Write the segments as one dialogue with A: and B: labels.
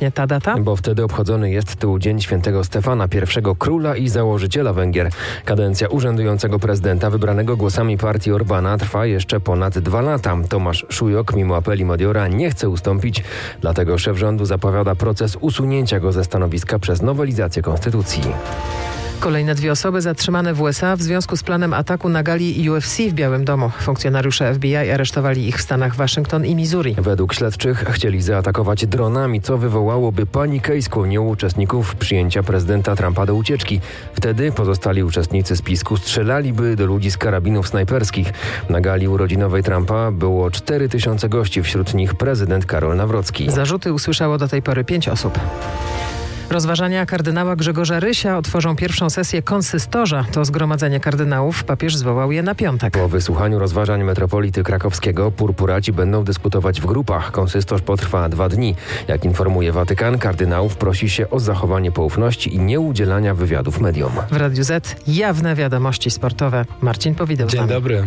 A: właśnie ta data?
B: Bo wtedy obchodzony jest tu Dzień Świętego Stefana, pierwszego króla i założyciela Węgier. Kadencja urzędującego prezydenta wybranego głosami partii Orbana trwa jeszcze ponad 2 lata. Tomasz Szujok, mimo apeli Modiora, nie chce ustąpić, dlatego szef rządu zapowiada proces usunięcia go ze stanowiska przez nowelizację konstytucji.
A: Kolejne 2 osoby zatrzymane w USA w związku z planem ataku na gali UFC w Białym Domu. Funkcjonariusze FBI aresztowali ich w stanach Waszyngton i Missouri.
B: Według śledczych chcieli zaatakować dronami, co wywołałoby panikę i skłoniło uczestników przyjęcia prezydenta Trumpa do ucieczki. Wtedy pozostali uczestnicy spisku strzelaliby do ludzi z karabinów snajperskich. Na gali urodzinowej Trumpa było 4000 gości, wśród nich prezydent Karol Nawrocki.
A: Zarzuty usłyszało do tej pory 5 osób. Rozważania kardynała Grzegorza Rysia otworzą pierwszą sesję konsystorza. To zgromadzenie kardynałów. Papież zwołał je na piątek.
B: Po wysłuchaniu rozważań metropolity krakowskiego purpuraci będą dyskutować w grupach. Konsystorz potrwa 2 dni. Jak informuje Watykan, kardynałów prosi się o zachowanie poufności i nieudzielania wywiadów mediom.
A: W Radiu Z jawne wiadomości sportowe. Marcin Powideł.
C: Dzień dobry.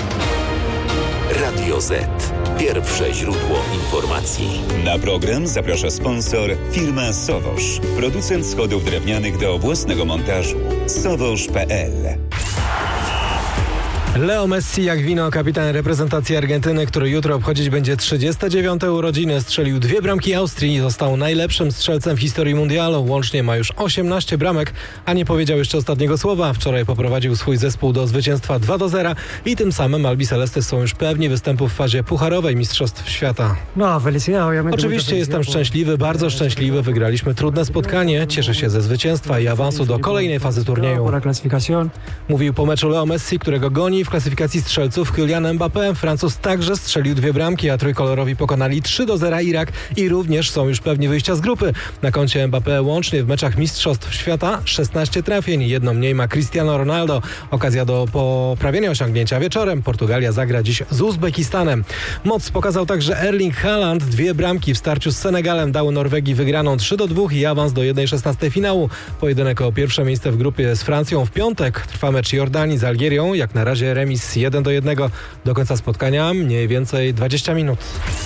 D: Radio Z. Pierwsze źródło informacji.
E: Na program zaprasza sponsor firma Sowosz. Producent schodów drewnianych do własnego montażu. Sowosz.pl.
C: Leo Messi jak wino, kapitan reprezentacji Argentyny, który jutro obchodzić będzie 39. urodziny, strzelił 2 bramki Austrii i został najlepszym strzelcem w historii mundialu. Łącznie ma już 18 bramek, a nie powiedział jeszcze ostatniego słowa. Wczoraj poprowadził swój zespół do zwycięstwa 2-0 i tym samym Albicelesty są już pewni występu w fazie pucharowej Mistrzostw Świata. Oczywiście jestem szczęśliwy, bardzo szczęśliwy. Wygraliśmy trudne spotkanie. Cieszę się ze zwycięstwa i awansu do kolejnej fazy turnieju. Mówił po meczu Leo Messi, którego goni w klasyfikacji strzelców Kylian Mbappé. Francuz także strzelił 2 bramki, a trójkolorowi pokonali 3-0 Irak i również są już pewni wyjścia z grupy. Na koncie Mbappé łącznie w meczach Mistrzostw Świata 16 trafień, 1 mniej ma Cristiano Ronaldo. Okazja do poprawienia osiągnięcia wieczorem. Portugalia zagra dziś z Uzbekistanem. Moc pokazał także Erling Haaland. 2 bramki w starciu z Senegalem dały Norwegii wygraną 3-2 i awans do 1/16 finału. Pojedynek o pierwsze miejsce w grupie z Francją w piątek. Trwa mecz Jordanii z Algierią. Jak na razie remis 1-1. Do końca spotkania mniej więcej 20 minut.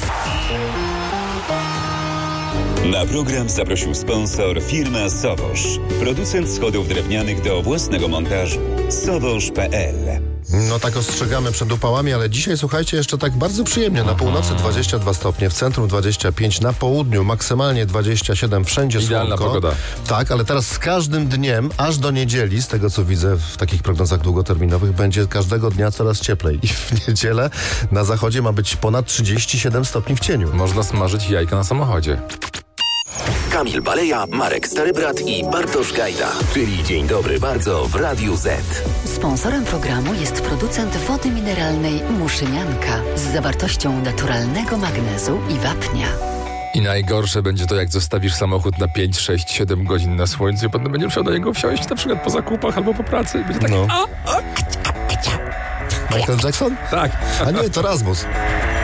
E: Na program zaprosił sponsor firma Sowosz. Producent schodów drewnianych do własnego montażu. Sowosz.pl.
F: No tak ostrzegamy przed upałami, ale dzisiaj słuchajcie jeszcze tak bardzo przyjemnie. Na północy 22 stopnie, w centrum 25, na południu maksymalnie 27, wszędzie
G: idealna
F: słonko.
G: pogoda.
F: Tak, ale teraz z każdym dniem, aż do niedzieli, z tego co widzę w takich prognozach długoterminowych, będzie każdego dnia coraz cieplej. I w niedzielę na zachodzie ma być ponad 37 stopni w cieniu.
G: Można smażyć jajka na samochodzie.
D: Kamil Baleja, Marek Starybrat i Bartosz Gajda. Czyli Dzień Dobry Bardzo w Radiu Z.
H: Sponsorem programu jest producent wody mineralnej Muszynianka z zawartością naturalnego magnezu i wapnia.
G: I najgorsze będzie to, jak zostawisz samochód na 5, 6, 7 godzin na słońcu i potem będziesz musiał do niego wsiąść na przykład po zakupach albo po pracy. Będzie taki...
F: Michael Jackson?
G: Tak.
F: A nie, to Rasmus.